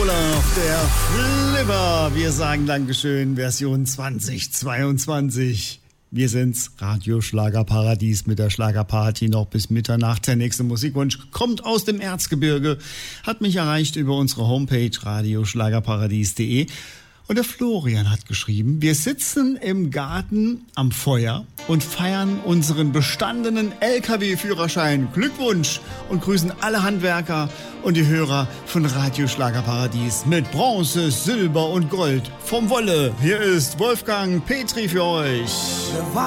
Olaf, der Flipper. Wir sagen Dankeschön, Version 2022. Wir sind's, Radio Schlagerparadies mit der Schlagerparty noch bis Mitternacht. Der nächste Musikwunsch kommt aus dem Erzgebirge, hat mich erreicht über unsere Homepage radioschlagerparadies.de. Und der Florian hat geschrieben, wir sitzen im Garten am Feuer und feiern unseren bestandenen LKW-Führerschein. Glückwunsch und grüßen alle Handwerker und die Hörer von Radio Schlagerparadies mit Bronze, Silber und Gold vom Wolle. Hier ist Wolfgang Petri für euch.